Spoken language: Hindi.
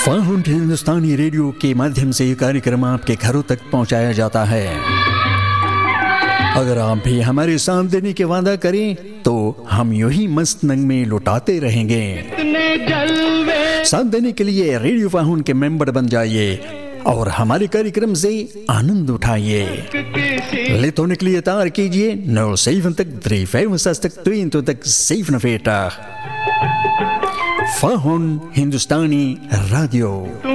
फाहुंड हिंदुस्तानी रेडियो के माध्यम से ये कार्यक्रम आपके घरों तक पहुंचाया जाता है। अगर आप भी हमारे साथ देने के वादा करें तो हम यूं ही मस्त नंग में लुटाते रहेंगे। साथ देने के लिए रेडियो फाहुंड के मेंबर बन जाइए और हमारे कार्यक्रम से आनंद उठाइए। Lid hoor ik lietaar कीजिए 070-365-27 Fahun Hindustani Radio.